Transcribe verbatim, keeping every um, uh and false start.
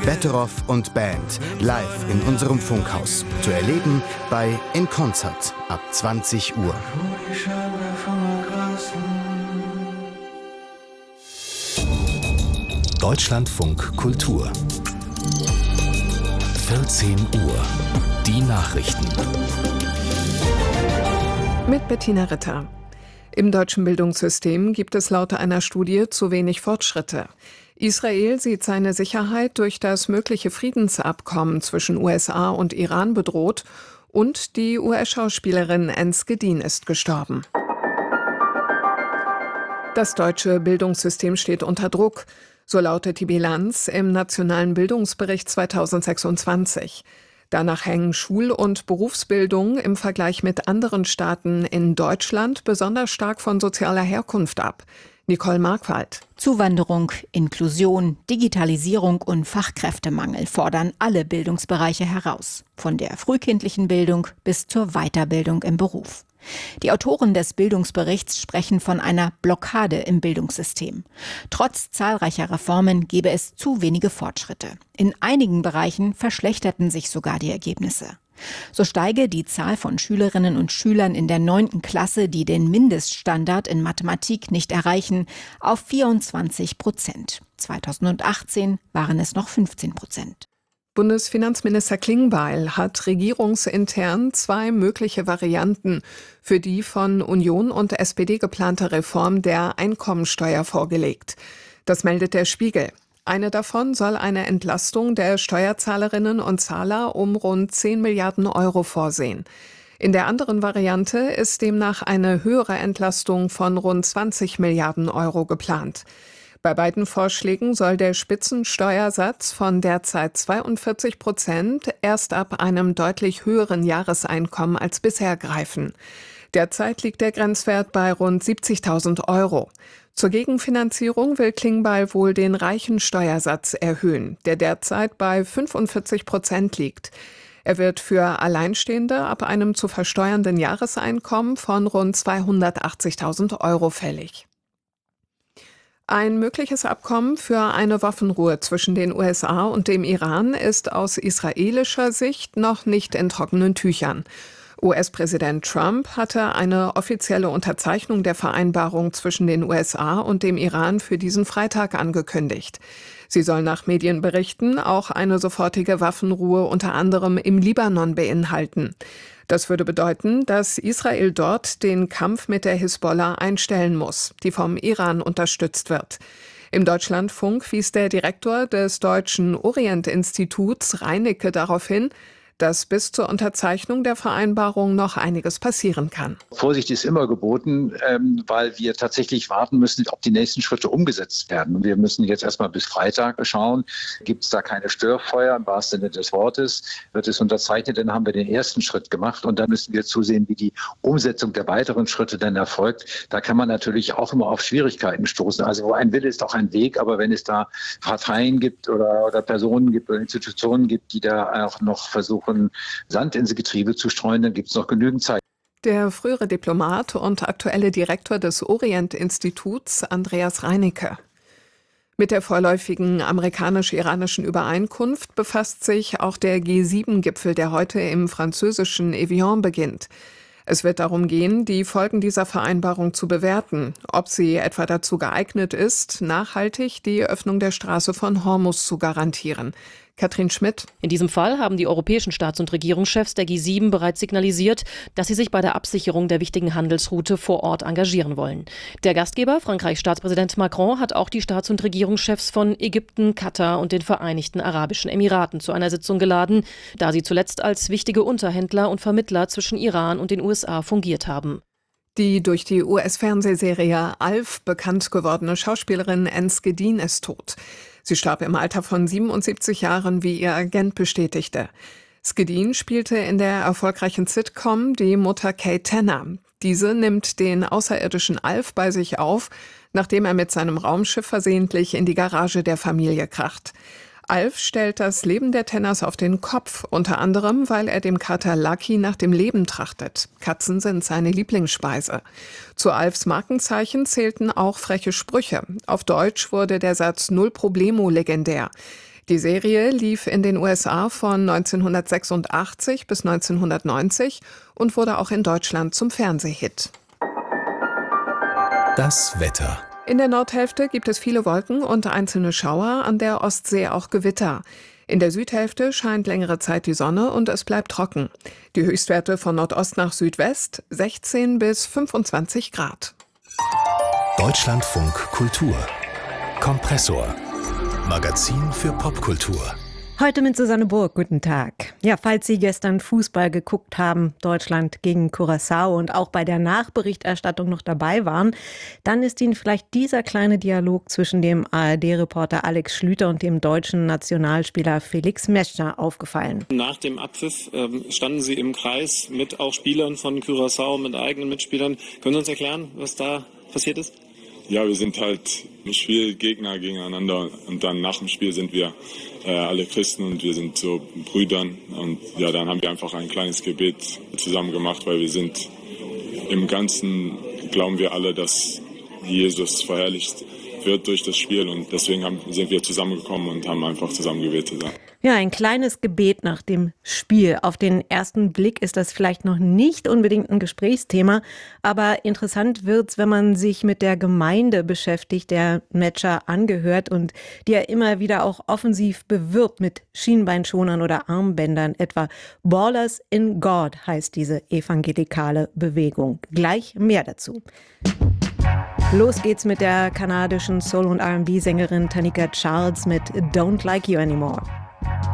Betteroff und Band live in unserem Funkhaus. Zu erleben bei In Concert ab zwanzig Uhr. Deutschlandfunk Kultur. vierzehn Uhr. Die Nachrichten. Mit Bettina Ritter. Im deutschen Bildungssystem gibt es laut einer Studie zu wenig Fortschritte. Israel sieht seine Sicherheit durch das mögliche Friedensabkommen zwischen U S A und Iran bedroht und die U S-Schauspielerin Enschede ist gestorben. Das deutsche Bildungssystem steht unter Druck. So lautet die Bilanz im Nationalen Bildungsbericht zweitausendsechsundzwanzig. Danach hängen Schul- und Berufsbildung im Vergleich mit anderen Staaten in Deutschland besonders stark von sozialer Herkunft ab. Nicole Markwald. Zuwanderung, Inklusion, Digitalisierung und Fachkräftemangel fordern alle Bildungsbereiche heraus. Von der frühkindlichen Bildung bis zur Weiterbildung im Beruf. Die Autoren des Bildungsberichts sprechen von einer Blockade im Bildungssystem. Trotz zahlreicher Reformen gebe es zu wenige Fortschritte. In einigen Bereichen verschlechterten sich sogar die Ergebnisse. So steige die Zahl von Schülerinnen und Schülern in der neunten Klasse, die den Mindeststandard in Mathematik nicht erreichen, auf vierundzwanzig Prozent. zweitausendachtzehn waren es noch fünfzehn Prozent. Bundesfinanzminister Klingbeil hat regierungsintern zwei mögliche Varianten für die von Union und S P D geplante Reform der Einkommensteuer vorgelegt. Das meldet der Spiegel. Eine davon soll eine Entlastung der Steuerzahlerinnen und Zahler um rund zehn Milliarden Euro vorsehen. In der anderen Variante ist demnach eine höhere Entlastung von rund zwanzig Milliarden Euro geplant. Bei beiden Vorschlägen soll der Spitzensteuersatz von derzeit zweiundvierzig Prozent erst ab einem deutlich höheren Jahreseinkommen als bisher greifen. Derzeit liegt der Grenzwert bei rund siebzigtausend Euro. Zur Gegenfinanzierung will Klingbeil wohl den reichen Steuersatz erhöhen, der derzeit bei fünfundvierzig Prozent liegt. Er wird für Alleinstehende ab einem zu versteuernden Jahreseinkommen von rund zweihundertachtzigtausend Euro fällig. Ein mögliches Abkommen für eine Waffenruhe zwischen den U S A und dem Iran ist aus israelischer Sicht noch nicht in trockenen Tüchern. U S-Präsident Trump hatte eine offizielle Unterzeichnung der Vereinbarung zwischen den U S A und dem Iran für diesen Freitag angekündigt. Sie soll nach Medienberichten auch eine sofortige Waffenruhe unter anderem im Libanon beinhalten. Das würde bedeuten, dass Israel dort den Kampf mit der Hisbollah einstellen muss, die vom Iran unterstützt wird. Im Deutschlandfunk wies der Direktor des Deutschen Orient-Instituts Reinecke darauf hin, dass bis zur Unterzeichnung der Vereinbarung noch einiges passieren kann. Vorsicht ist immer geboten, ähm, weil wir tatsächlich warten müssen, ob die nächsten Schritte umgesetzt werden. Wir müssen jetzt erstmal bis Freitag schauen, gibt es da keine Störfeuer im wahrsten Sinne des Wortes, wird es unterzeichnet, dann haben wir den ersten Schritt gemacht und dann müssen wir zusehen, wie die Umsetzung der weiteren Schritte dann erfolgt. Da kann man natürlich auch immer auf Schwierigkeiten stoßen. Also wo ein Wille ist auch ein Weg, aber wenn es da Parteien gibt oder, oder Personen gibt oder Institutionen gibt, die da auch noch versuchen, Sand ins Getriebe zu streuen, dann gibt es noch genügend Zeit. Der frühere Diplomat und aktuelle Direktor des Orient-Instituts, Andreas Reinecke. Mit der vorläufigen amerikanisch-iranischen Übereinkunft befasst sich auch der G sieben Gipfel, der heute im französischen Evian beginnt. Es wird darum gehen, die Folgen dieser Vereinbarung zu bewerten, ob sie etwa dazu geeignet ist, nachhaltig die Öffnung der Straße von Hormuz zu garantieren. Katrin Schmidt. In diesem Fall haben die europäischen Staats- und Regierungschefs der G sieben bereits signalisiert, dass sie sich bei der Absicherung der wichtigen Handelsroute vor Ort engagieren wollen. Der Gastgeber, Frankreichs Staatspräsident Macron, hat auch die Staats- und Regierungschefs von Ägypten, Katar und den Vereinigten Arabischen Emiraten zu einer Sitzung geladen, da sie zuletzt als wichtige Unterhändler und Vermittler zwischen Iran und den U S A fungiert haben. Die durch die U S-Fernsehserie Alf bekannt gewordene Schauspielerin Enschede ist tot. Sie starb im Alter von siebenundsiebzig Jahren, wie ihr Agent bestätigte. Skedin spielte in der erfolgreichen Sitcom die Mutter Kate Tanner. Diese nimmt den außerirdischen Alf bei sich auf, nachdem er mit seinem Raumschiff versehentlich in die Garage der Familie kracht. Alf stellt das Leben der Tanners auf den Kopf, unter anderem, weil er dem Kater Lucky nach dem Leben trachtet. Katzen sind seine Lieblingsspeise. Zu Alfs Markenzeichen zählten auch freche Sprüche. Auf Deutsch wurde der Satz Null Problemo legendär. Die Serie lief in den U S A von neunzehnhundertsechsundachtzig bis neunzehnhundertneunzig und wurde auch in Deutschland zum Fernsehhit. Das Wetter. In der Nordhälfte gibt es viele Wolken und einzelne Schauer, an der Ostsee auch Gewitter. In der Südhälfte scheint längere Zeit die Sonne und es bleibt trocken. Die Höchstwerte von Nordost nach Südwest sechzehn bis fünfundzwanzig Grad. Deutschlandfunk Kultur. Kompressor. Magazin für Popkultur. Heute mit Susanne Burg, guten Tag. Ja, falls Sie gestern Fußball geguckt haben, Deutschland gegen Curaçao und auch bei der Nachberichterstattung noch dabei waren, dann ist Ihnen vielleicht dieser kleine Dialog zwischen dem A R D-Reporter Alex Schlüter und dem deutschen Nationalspieler Felix Metscher aufgefallen. Nach dem Abpfiff ähm, standen Sie im Kreis mit auch Spielern von Curaçao, mit eigenen Mitspielern. Können Sie uns erklären, was da passiert ist? Ja, wir sind halt im Spiel Gegner gegeneinander und dann nach dem Spiel sind wir äh, alle Christen und wir sind so Brüdern und ja, dann haben wir einfach ein kleines Gebet zusammen gemacht, weil wir sind im Ganzen, glauben wir alle, dass Jesus verherrlicht wird durch das Spiel und deswegen haben, sind wir zusammengekommen und haben einfach zusammen gebetet. Ja. Ja, ein kleines Gebet nach dem Spiel. Auf den ersten Blick ist das vielleicht noch nicht unbedingt ein Gesprächsthema, aber interessant wird's, wenn man sich mit der Gemeinde beschäftigt, der Metscher angehört und die er immer wieder auch offensiv bewirbt mit Schienbeinschonern oder Armbändern. Etwa Ballers in God heißt diese evangelikale Bewegung. Gleich mehr dazu. Los geht's mit der kanadischen Soul- und R and B-Sängerin Tanika Charles mit Don't Like You Anymore.